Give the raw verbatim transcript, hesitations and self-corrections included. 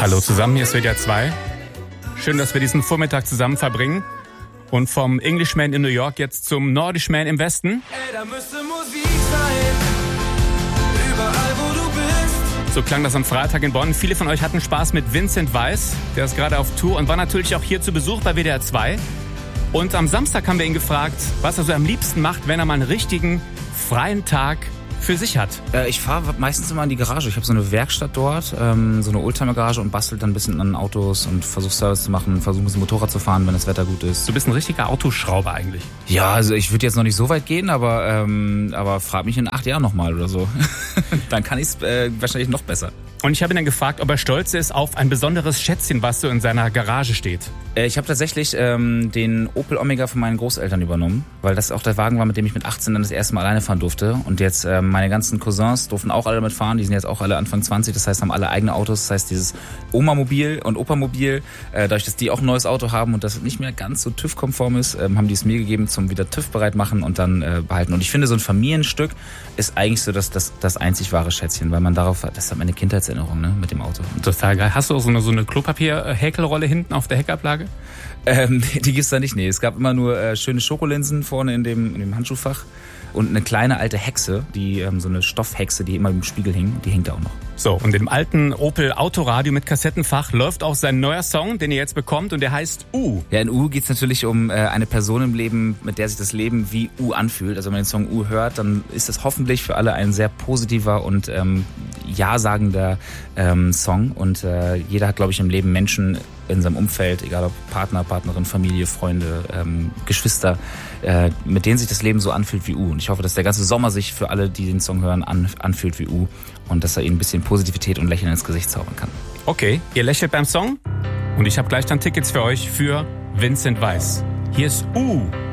Hallo zusammen, hier ist W D R zwei. Schön, dass wir diesen Vormittag zusammen verbringen. Und vom Englishman in New York jetzt zum Nordishman im Westen. Ey, da müsste Musik sein, überall wo du bist. So klang das am Freitag in Bonn. Viele von euch hatten Spaß mit Vincent Weiss. Der ist gerade auf Tour und war natürlich auch hier zu Besuch bei W D R zwei. Und am Samstag haben wir ihn gefragt, was er so am liebsten macht, wenn er mal einen richtigen, freien Tag für sich hat. Äh, ich fahre meistens immer in die Garage. Ich habe so eine Werkstatt dort, ähm, so eine Oldtimer-Garage und bastel dann ein bisschen an Autos und versuche Service zu machen, versuche ein bisschen Motorrad zu fahren, wenn das Wetter gut ist. Du bist ein richtiger Autoschrauber eigentlich. Ja, also ich würde jetzt noch nicht so weit gehen, aber, ähm, aber frag mich in acht Jahren nochmal oder so. Dann kann ich es äh, wahrscheinlich noch besser. Und ich habe ihn dann gefragt, ob er stolz ist auf ein besonderes Schätzchen, was so in seiner Garage steht. Äh, ich habe tatsächlich ähm, den Opel Omega von meinen Großeltern übernommen, weil das auch der Wagen war, mit dem ich mit achtzehn dann das erste Mal alleine fahren durfte. Und jetzt ähm, meine ganzen Cousins durften auch alle mitfahren, die sind jetzt auch alle Anfang zwanzig, das heißt, haben alle eigene Autos. Das heißt, dieses Oma-Mobil und Opa-Mobil, äh, dadurch, dass die auch ein neues Auto haben und das nicht mehr ganz so TÜV-konform ist, ähm, haben die es mir gegeben zum wieder TÜV bereit machen und dann äh, behalten. Und ich finde, so ein Familienstück ist eigentlich so das, das, das einzig wahre Schätzchen, weil man darauf, das ist meine Kindheitserinnerung, ne, mit dem Auto. Total geil. Hast du auch so eine, so eine Klopapier-Häkelrolle hinten auf der Heckablage? Ähm, die gibt's da nicht, nee. Es gab immer nur äh, schöne Schokolinsen vorne in dem, in dem Handschuhfach und eine kleine alte Hexe, die ähm, so eine Stoffhexe, die immer im Spiegel hing, die hängt da auch noch. So, und im alten Opel Autoradio mit Kassettenfach läuft auch sein neuer Song, den ihr jetzt bekommt, und der heißt U. Ja, in U geht's natürlich um äh, eine Person im Leben, mit der sich das Leben wie U anfühlt. Also wenn man den Song U hört, dann ist das hoffentlich für alle ein sehr positiver und ähm, ja-sagender ähm, Song. Und äh, jeder hat, glaube ich, im Leben Menschen in seinem Umfeld, egal ob Partner, Partnerin, Familie, Freunde, ähm, Geschwister, äh, mit denen sich das Leben so anfühlt wie U. Und ich hoffe, dass der ganze Sommer sich für alle, die den Song hören, an, anfühlt wie U und dass er ihnen ein bisschen Positivität und Lächeln ins Gesicht zaubern kann. Okay, ihr lächelt beim Song und ich habe gleich dann Tickets für euch für Vincent Weiss. Hier ist U.